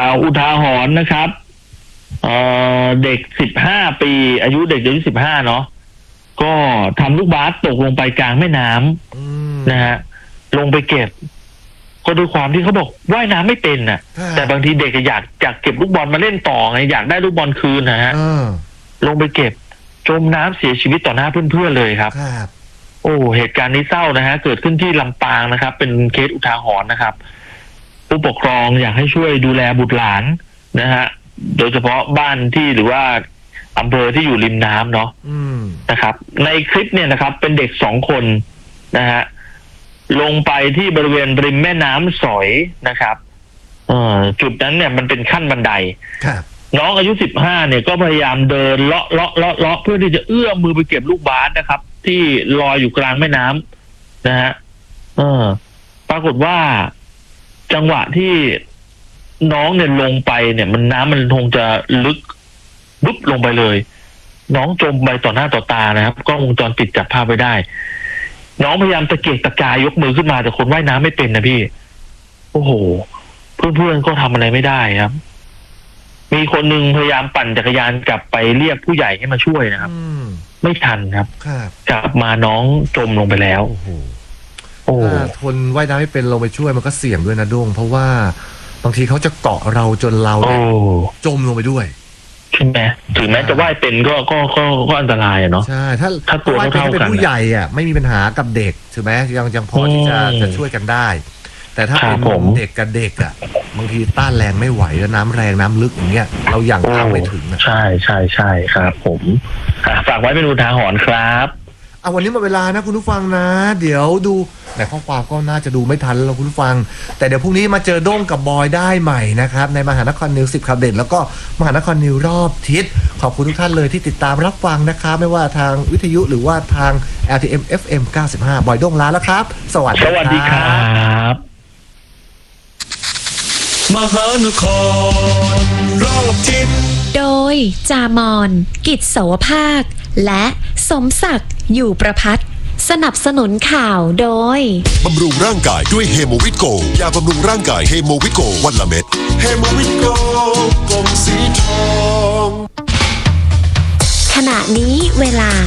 อุทาหรณ์นะครับเด็ก15 ปีอายุเด็กอายุ15เนาะก็ทำลูกบาสตกลงไปกลางแม่น้ำนะฮะลงไปเก็บก็ด้วยความที่เขาบอกว่ายน้ำไม่เป็นน่ะแต่บางทีเด็กอยากเก็บลูกบอลมาเล่นต่อไงอยากได้ลูกบอลคืนนะฮะลงไปเก็บจมน้ำเสียชีวิตต่อหน้าเพื่อนๆเลยครับโอ้เหตุการณ์นี้เศร้านะฮะเกิดขึ้นที่ลำปางนะครับเป็นเคสอุทาหรณ์นะครับผู้ปกครองอยากให้ช่วยดูแลบุตรหลานนะฮะโดยเฉพาะบ้านที่หรือว่าอำเภอที่อยู่ริมน้ำเนาะนะครับในคลิปเนี่ยนะครับเป็นเด็ก2 คนนะฮะลงไปที่บริเวณริมแม่น้ำสอยนะครับจุดนั้นเนี่ยมันเป็นขั้นบันไดน้องอายุ15เนี่ยก็พยายามเดินเลาะเพื่อที่จะเอื้อมมือไปเก็บลูกบาสนะครับที่ลอยอยู่กลางแม่น้ำนะฮะปรากฏว่าจังหวะที่น้องเนี่ยลงไปเนี่ยน้ำมันคงจะลึกบุ๊บลงไปเลยน้องจมไปต่อหน้าต่อตานะครับกล้องวงจรปิดจับภาพไว้ได้น้องพยายามตะเกียกตะกายยกมือขึ้นมาแต่คนว่ายน้ำไม่เป็นนะพี่โอ้โหเพื่อนๆก็ทำอะไรไม่ได้ครับมีคนหนึ่งพยายามปั่นจักรยานกลับไปเรียกผู้ใหญ่ให้มาช่วยนะครับไม่ทันครับกลับมาน้องจมลงไปแล้วโอ้ทนว่ายน้ำไม่เป็นลงไปช่วยมันก็เสี่ยงด้วยนะด้วงเพราะว่าบางทีเขาจะเกาะเราจนเราจมลงไปด้วยใช่ไหมถึงแม้จะว่ายเป็นก็อันตรายเนาะใช่ถ้าตัวเท่ากันผู้ใหญ่ไม่มีปัญหากับเด็กถูกไหมยังพอที่จะช่วยกันได้แต่ถ้าเป็นเด็กกับเด็กบางทีต้านแรงไม่ไหวแล้วน้ำแรงน้ำลึกอย่างเงี้ยเราอย่างข้ามไม่ถึงใช่ครับผมฝากไว้เป็นอุทาหรณ์ครับวันนี้หมดเวลานะคุณผู้ฟังนะเดี๋ยวดูในข้อความก็น่าจะดูไม่ทันแล้วคุณผู้ฟังแต่เดี๋ยวพรุ่งนี้มาเจอด้งกับบอยได้ใหม่นะครับในมหานครนิว10ข่าวเด่นแล้วก็มหานครนิวรอบทิศขอบคุณทุกท่านเลยที่ติดตามรับฟังนะครับไม่ว่าทางวิทยุหรือว่าทาง LTM FM 95บอยด้งลาแล้วครับสวัสดีครับมหานครรอบทิศโดยจามอนกิจเสาวภาคและสมศักดิ์อยู่ประพัฒน์สนับสนุนข่าวโดยบำรุงร่างกายด้วยเฮโมวิโกยาบำรุงร่างกายเฮโมวิโกวันละเม็ดเฮโมวิโกกล่องสีทองขณะนี้เวลา